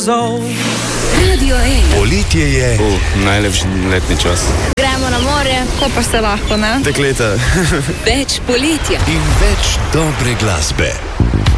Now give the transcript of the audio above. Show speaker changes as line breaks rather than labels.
plazov.
Radio 1.
Poletje je
najlepši letni čas.
Gremo na morje, ko pa se lahko, ne?
Dekleta.
Več poletja
in več dobre glasbe.